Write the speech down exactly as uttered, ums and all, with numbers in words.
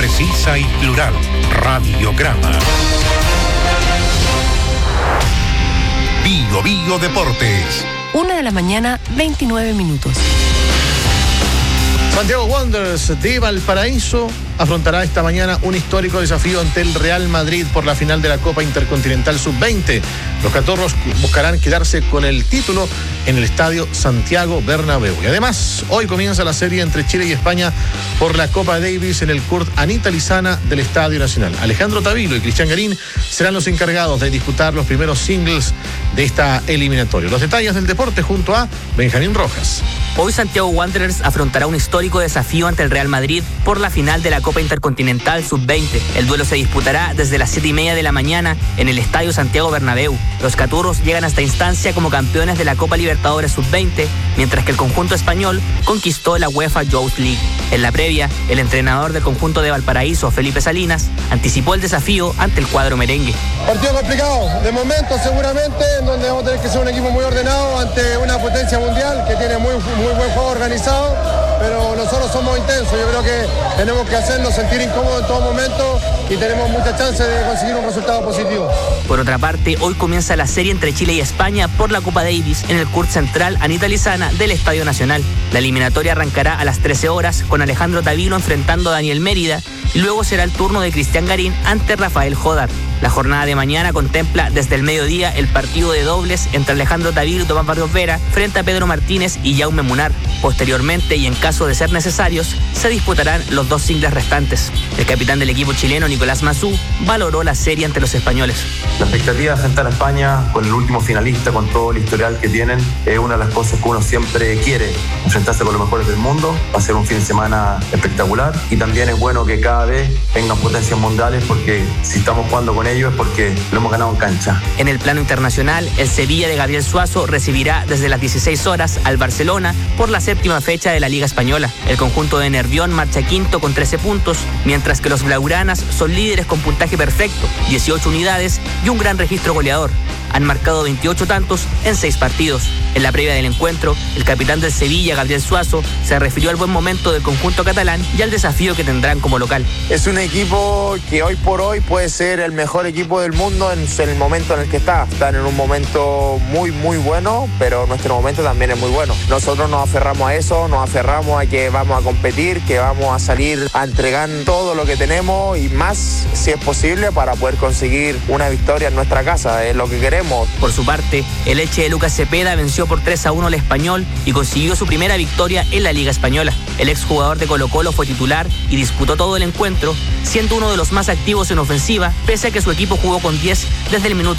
precisa y plural. Radiograma. Bio Bio Deportes. Una de la mañana, veintinueve minutos. Santiago Wanderers de Valparaíso afrontará esta mañana un histórico desafío ante el Real Madrid por la final de la Copa Intercontinental sub veinte. Los catorros buscarán quedarse con el título en el estadio Santiago Bernabéu. Y además, hoy comienza la serie entre Chile y España por la Copa Davis en el Kurt Anita Lizana del Estadio Nacional. Alejandro Tavilo y Cristian Garín serán los encargados de disputar los primeros singles de esta eliminatoria. Los detalles del deporte junto a Benjamín Rojas. Hoy Santiago Wanderers afrontará un histórico desafío ante el Real Madrid por la final de la Copa Intercontinental sub veinte. El duelo se disputará desde las siete y media de la mañana en el Estadio Santiago Bernabéu. Los caturros llegan a esta instancia como campeones de la Copa Libertadores sub veinte, mientras que el conjunto español conquistó la UEFA Youth League. En la previa, el entrenador del conjunto de Valparaíso, Felipe Salinas, anticipó el desafío ante el cuadro merengue. Partido complicado, de momento seguramente, en donde vamos a tener que ser un equipo muy ordenado ante una potencia mundial que tiene muy, muy buen juego organizado, pero nosotros somos intensos. Yo creo que tenemos que hacernos sentir incómodos en todo momento y tenemos muchas chances de conseguir un resultado positivo. Por otra parte, hoy comienza la serie entre Chile y España por la Copa Davis en el Kurt Central Anita Lizana del Estadio Nacional. La eliminatoria arrancará a las trece horas con Alejandro Tavilo enfrentando a Daniel Mérida y luego será el turno de Cristian Garín ante Rafael Jodar. La jornada de mañana contempla desde el mediodía el partido de dobles entre Alejandro Tavilo y Tomás Barrios Vera frente a Pedro Martínez y Jaume Munar. Posteriormente, y en caso de ser necesarios, se disputarán los dos singles restantes. El capitán del equipo chileno, Nicolás Massú, valoró la serie ante los españoles. La expectativa de enfrentar a España con el último finalista, con todo el historial que tienen, es una de las cosas que uno siempre quiere, enfrentarse con los mejores del mundo. Va a ser un fin de semana espectacular y también es bueno que cada vez tengan potencias mundiales, porque si estamos jugando con ellos es porque lo hemos ganado en cancha. En el plano internacional, el Sevilla de Gabriel Suazo recibirá desde las dieciséis horas al Barcelona por la séptima fecha de la Liga Española. El conjunto de Nervión marcha quinto con trece puntos, mientras que los blaugranas son líderes con puntaje perfecto, dieciocho unidades y un gran registro goleador. Han marcado veintiocho tantos en seis partidos. En la previa del encuentro, el capitán del Sevilla, Gabriel Suazo, se refirió al buen momento del conjunto catalán y al desafío que tendrán como local. Es un equipo que hoy por hoy puede ser el mejor equipo del mundo en el momento en el que está. Están en un momento muy, muy bueno, pero nuestro momento también es muy bueno. Nosotros nos aferramos a eso, nos aferramos a que vamos a competir, que vamos a salir a entregar todo lo que tenemos y más, si es posible, para poder conseguir una victoria en nuestra casa. Es lo que queremos. Por su parte, el Elche de Lucas Cepeda venció por tres a uno al Español y consiguió su primera victoria en la Liga Española. El exjugador de Colo-Colo fue titular y disputó todo el encuentro, siendo uno de los más activos en ofensiva, pese a que su equipo jugó con diez desde el minuto